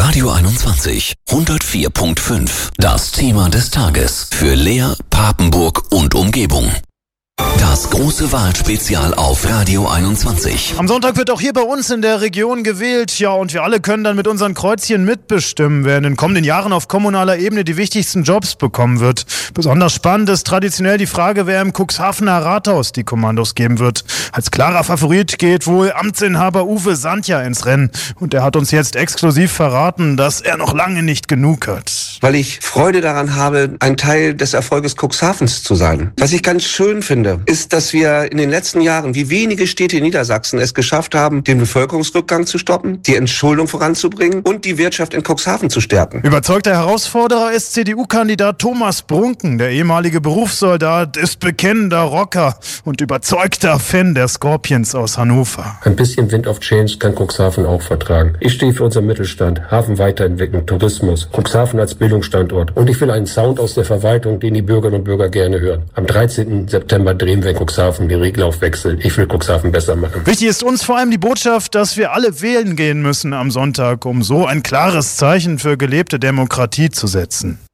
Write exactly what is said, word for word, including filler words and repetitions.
Radio einundzwanzig, hundertvier Komma fünf. Das Thema des Tages für Leer, Papenburg und Umgebung. Das große Wahlspezial auf Radio einundzwanzig. Am Sonntag wird auch hier bei uns in der Region gewählt. Ja, und wir alle können dann mit unseren Kreuzchen mitbestimmen, wer in den kommenden Jahren auf kommunaler Ebene die wichtigsten Jobs bekommen wird. Besonders spannend ist traditionell die Frage, wer im Cuxhavener Rathaus die Kommandos geben wird. Als klarer Favorit geht wohl Amtsinhaber Uwe Sandja ins Rennen. Und er hat uns jetzt exklusiv verraten, dass er noch lange nicht genug hat. Weil ich Freude daran habe, ein Teil des Erfolges Cuxhavens zu sein. Was ich ganz schön finde, ist, dass wir in den letzten Jahren, wie wenige Städte in Niedersachsen, es geschafft haben, den Bevölkerungsrückgang zu stoppen, die Entschuldung voranzubringen und die Wirtschaft in Cuxhaven zu stärken. Überzeugter Herausforderer ist C D U-Kandidat Thomas Brunken. Der ehemalige Berufssoldat ist bekennender Rocker und überzeugter Fan der Scorpions aus Hannover. Ein bisschen Wind of Change kann Cuxhaven auch vertragen. Ich stehe für unseren Mittelstand, Hafen weiterentwickeln, Tourismus, Cuxhaven als Bildungsstandort. Und ich will einen Sound aus der Verwaltung, den die Bürgerinnen und Bürger gerne hören. Am dreizehnten September drehen wir in Cuxhaven die Regel auf Wechsel. Ich will Cuxhaven besser machen. Wichtig ist uns vor allem die Botschaft, dass wir alle wählen gehen müssen am Sonntag, um so ein klares Zeichen für gelebte Demokratie zu setzen.